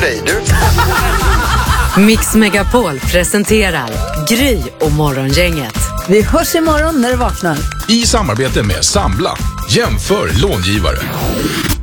dig, du. Mix Megapol presenterar Gry och Morgongänget. Vi hörs imorgon när du vaknar. I samarbete med Sambla. Jämför långivare.